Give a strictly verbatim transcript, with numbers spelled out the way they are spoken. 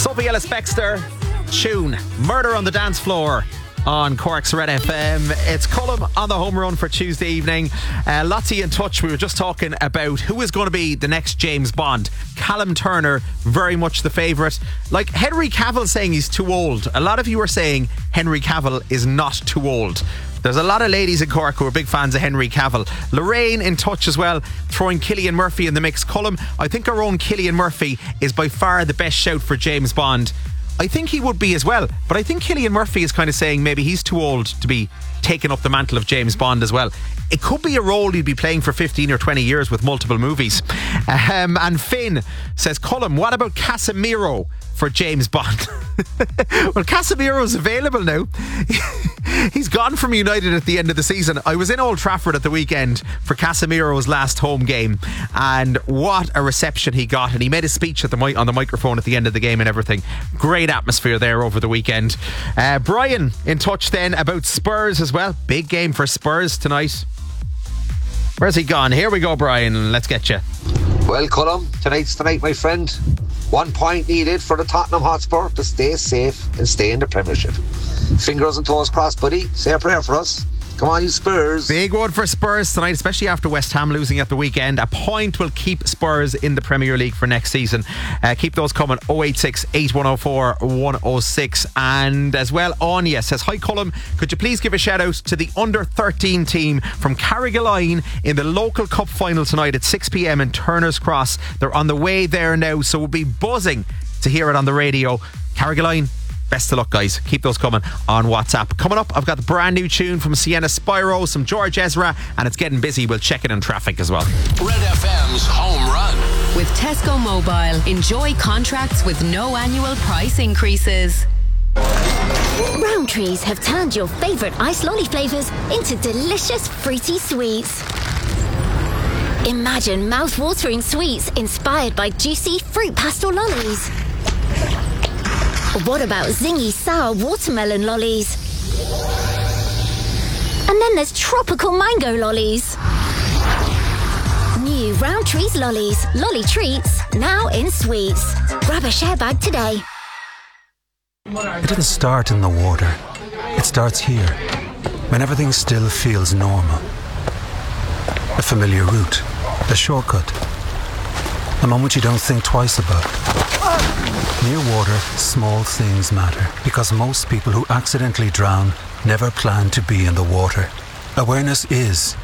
Sophie Ellis-Bextor tune Murder on the Dance Floor on Cork's Red F M. It's Cullum on the home run for Tuesday evening. Uh, lots of you in touch. We were just talking about who is going to be the next James Bond. Callum Turner, very much the favourite. Like Henry Cavill saying he's too old. A lot of you are saying Henry Cavill is not too old. There's a lot of ladies in Cork who are big fans of Henry Cavill. Lorraine in touch as well, throwing Cillian Murphy in the mix. Cullum, I think our own Cillian Murphy is by far the best shout for James Bond. I think he would be as well, but I think Cillian Murphy is kind of saying maybe he's too old to be taking up the mantle of James Bond as well. It could be a role he'd be playing for fifteen or twenty years with multiple movies. Um, and Finn says, Cullum, what about Casemiro for James Bond? Well, Casemiro's available now. He's gone from United at the end of the season. I was in Old Trafford at the weekend for Casemiro's last home game, and what a reception he got. And he made a speech at the mic- on the microphone at the end of the game and everything. Great atmosphere there over the weekend. uh, Brian in touch then about Spurs as well. Big game for Spurs tonight. Where's he gone? Here we go, Brian. Let's get you. Well, Cullum, tonight's tonight, my friend. One point needed for the Tottenham Hotspur to stay safe and stay in the Premiership. Fingers and toes crossed, buddy. Say a prayer for us. Come on, you Spurs. Big one for Spurs tonight, especially after West Ham losing at the weekend. A point will keep Spurs in the Premier League for next season. Uh, keep those coming. oh eight six, eight one oh four, one oh six. And as well, Anya says, hi Cullum, could you please give a shout out to the under thirteen team from Carrigaline in the local cup final tonight at six p.m. in Turner's Cross. They're on the way there now, so we'll be buzzing to hear it on the radio. Carrigaline, best of luck, guys. Keep those coming on WhatsApp. Coming up, I've got the brand new tune from Sienna Spyro, some George Ezra, and it's getting busy. We'll check it in traffic as well. Red F M's Home Run. With Tesco Mobile, enjoy contracts with no annual price increases. Rowntree's have turned your favourite ice lolly flavours into delicious fruity sweets. Imagine mouth-watering sweets inspired by juicy fruit pastel lollies. What about zingy sour watermelon lollies? And then there's tropical mango lollies. New Rowntree's lollies, lolly treats, now in sweets. Grab a share bag today. It didn't start in the water. It starts here, when everything still feels normal. A familiar route, a shortcut, a moment you don't think twice about. Near water, small things matter, because most people who accidentally drown never plan to be in the water. Awareness is